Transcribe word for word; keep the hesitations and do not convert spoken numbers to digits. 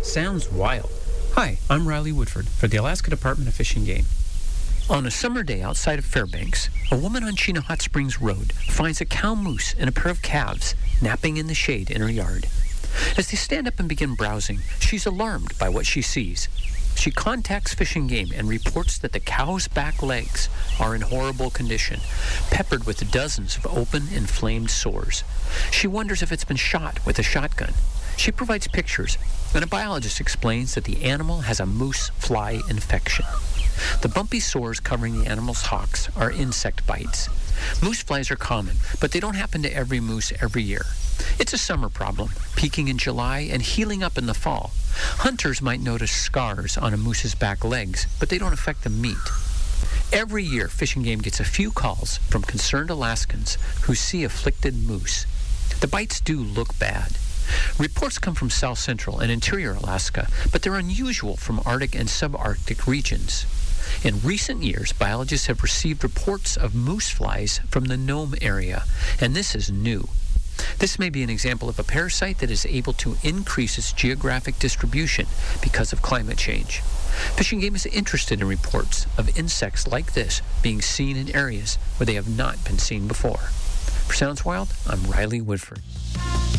sounds wild. Hi, I'm Riley Woodford for the Alaska Department of Fish and Game. On a summer day outside of Fairbanks, a woman on Chena Hot Springs Road finds a cow moose and a pair of calves napping in the shade in her yard. As they stand up and begin browsing, she's alarmed by what she sees. She contacts Fish and Game and reports that the cow's back legs are in horrible condition, peppered with dozens of open, inflamed sores. She wonders if it's been shot with a shotgun. She provides pictures, and a biologist explains that the animal has a moose fly infection. The bumpy sores covering the animal's hocks are insect bites. Moose flies are common, but they don't happen to every moose every year. It's a summer problem, peaking in July and healing up in the fall. Hunters might notice scars on a moose's back legs, but they don't affect the meat. Every year, Fish and Game gets a few calls from concerned Alaskans who see afflicted moose. The bites do look bad. Reports come from South Central and Interior Alaska, but they're unusual from Arctic and subarctic regions. In recent years, biologists have received reports of moose flies from the Nome area, and this is new. This may be an example of a parasite that is able to increase its geographic distribution because of climate change. Fish and Game is interested in reports of insects like this being seen in areas where they have not been seen before. For Sounds Wild, I'm Riley Woodford.